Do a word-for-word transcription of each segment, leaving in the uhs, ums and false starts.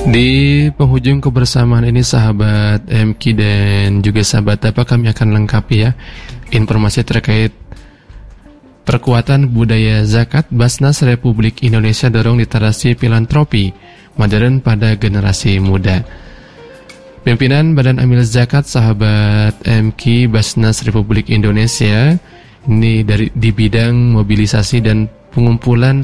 Di penghujung kebersamaan ini sahabat M K dan juga sahabat Dapa, kami akan lengkapi ya informasi terkait perkuatan budaya zakat. Basnas Republik Indonesia dorong literasi filantropi modern pada generasi muda. Pimpinan Badan Amil Zakat sahabat M K Basnas Republik Indonesia ini dari di bidang mobilisasi dan pengumpulan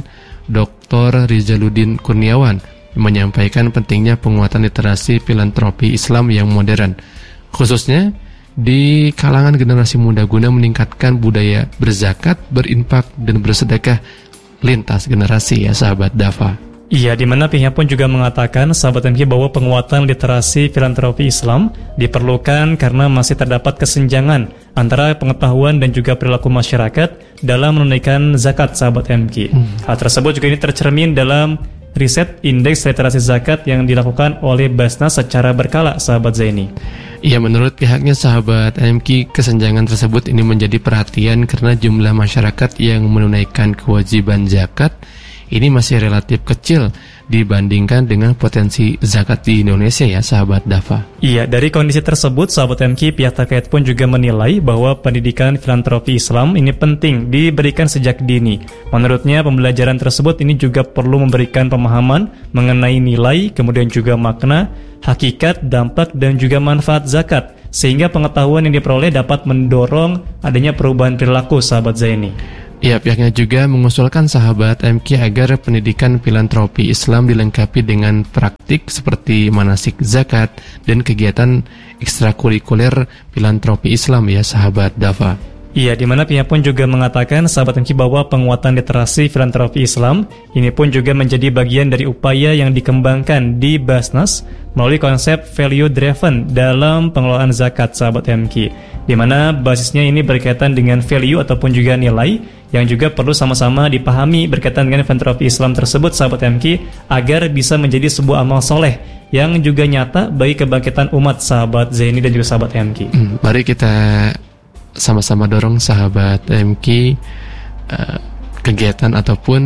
Doktor Rizaluddin Kurniawan menyampaikan pentingnya penguatan literasi filantropi Islam yang modern, khususnya di kalangan generasi muda guna meningkatkan budaya berzakat, berinfak, dan bersedekah lintas generasi ya sahabat Dafa. Iya, di mana pihaknya pun juga mengatakan sahabat M K bahwa penguatan literasi filantropi Islam diperlukan karena masih terdapat kesenjangan antara pengetahuan dan juga perilaku masyarakat dalam menunaikan zakat sahabat M K. Hmm. Hal tersebut juga ini tercermin dalam riset indeks literasi zakat yang dilakukan oleh Basnas secara berkala sahabat Zaini. Iya, menurut pihaknya sahabat M K, kesenjangan tersebut ini menjadi perhatian karena jumlah masyarakat yang menunaikan kewajiban zakat ini masih relatif kecil dibandingkan dengan potensi zakat di Indonesia ya sahabat Dafa. Iya, dari kondisi tersebut sahabat M K, pihak terkait pun juga menilai bahwa pendidikan filantropi Islam ini penting diberikan sejak dini. Menurutnya pembelajaran tersebut ini juga perlu memberikan pemahaman mengenai nilai, kemudian juga makna, hakikat, dampak, dan juga manfaat zakat, sehingga pengetahuan yang diperoleh dapat mendorong adanya perubahan perilaku sahabat Zaini. Ya, pihaknya juga mengusulkan sahabat M K agar pendidikan filantropi Islam dilengkapi dengan praktik seperti manasik zakat dan kegiatan ekstrakurikuler filantropi Islam ya sahabat Dafa. Iya, di mana pihak pun juga mengatakan sahabat M K bahwa penguatan literasi filantropi Islam ini pun juga menjadi bagian dari upaya yang dikembangkan di Basnas melalui konsep value driven dalam pengelolaan zakat sahabat M K, di mana basisnya ini berkaitan dengan value ataupun juga nilai yang juga perlu sama-sama dipahami berkaitan dengan filantropi Islam tersebut sahabat M K agar bisa menjadi sebuah amal soleh yang juga nyata bagi kebangkitan umat sahabat Zaini dan juga sahabat M K. Hmm, mari kita sama-sama dorong sahabat M K uh, kegiatan ataupun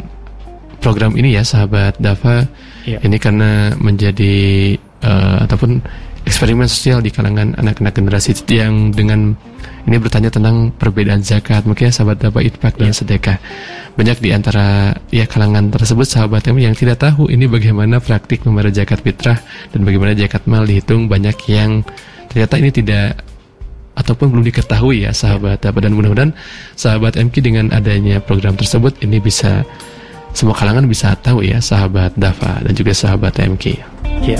program ini ya sahabat Dafa. Ya. Ini karena menjadi uh, ataupun eksperimen sosial di kalangan anak-anak generasi yang dengan ini bertanya tentang perbedaan zakat. Mungkin ya, sahabat Dafa infak dan ya. sedekah. Banyak di antara ya kalangan tersebut sahabat kami yang tidak tahu ini bagaimana praktik membayar zakat fitrah dan bagaimana zakat mal dihitung. Banyak yang ternyata ini tidak ataupun belum diketahui ya sahabat Dafa, dan mudah-mudahan sahabat M K dengan adanya program tersebut ini bisa semua kalangan bisa tahu ya sahabat Dafa dan juga sahabat M K. Ya.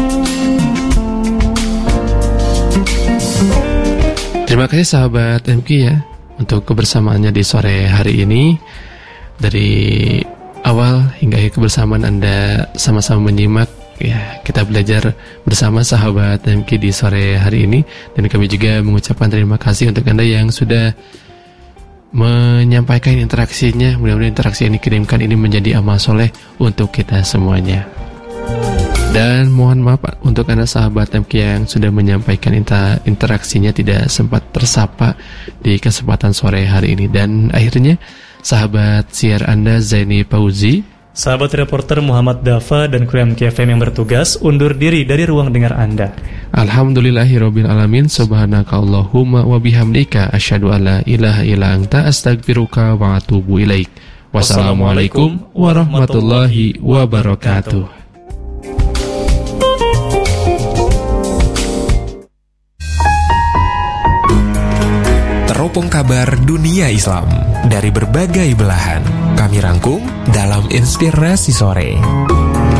Terima kasih sahabat M K ya untuk kebersamaannya di sore hari ini. Dari awal hingga akhir kebersamaan Anda sama-sama menyimak ya, kita belajar bersama sahabat M K di sore hari ini. Dan kami juga mengucapkan terima kasih untuk Anda yang sudah menyampaikan interaksinya. Mudah-mudahan interaksi yang dikirimkan ini menjadi amal soleh untuk kita semuanya. Dan mohon maaf untuk Anda sahabat M K yang sudah menyampaikan inter- interaksinya tidak sempat tersapa di kesempatan sore hari ini. Dan akhirnya sahabat siar Anda Zaini Fauzi, sahabat reporter Muhammad Dafa dan kru M K F M yang bertugas undur diri dari ruang dengar Anda. Alhamdulillahirabbil alamin. Subhanakallahumma wa bihamdika asyhadu alla ilaha illa anta astaghfiruka wa atubu ilaik. Wassalamualaikum warahmatullahi wabarakatuh. Teropong kabar dunia Islam dari berbagai belahan kami rangkum dalam Inspirasi Sore.